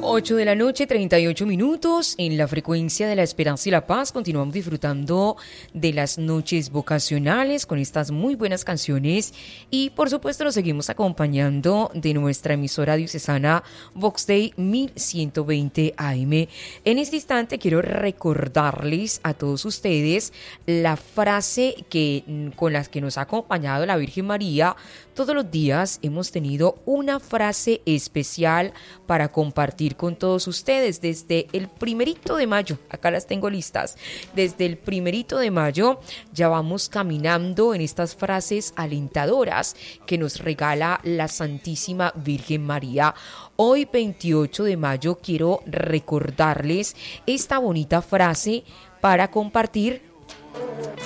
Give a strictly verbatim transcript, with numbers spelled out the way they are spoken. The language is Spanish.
ocho de la noche, treinta y ocho minutos, en la frecuencia de la esperanza y la paz. Continuamos disfrutando de las noches vocacionales con estas muy buenas canciones y por supuesto nos seguimos acompañando de nuestra emisora diocesana Vox Day mil ciento veinte A M. En este instante quiero recordarles a todos ustedes la frase que, con la que nos ha acompañado la Virgen María. Todos los días hemos tenido una frase especial para compartir con todos ustedes desde el primerito de mayo. Acá las tengo listas. Desde el primerito de mayo ya vamos caminando en estas frases alentadoras que nos regala la Santísima Virgen María. Hoy, veintiocho de mayo, quiero recordarles esta bonita frase para compartir